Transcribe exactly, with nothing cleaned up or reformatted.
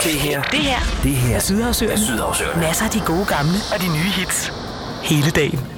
Det her. Det her. Det her. Er Sydhavsøerne. Sydhavsøerne. Masser af de gode gamle og de nye hits. Hele dagen.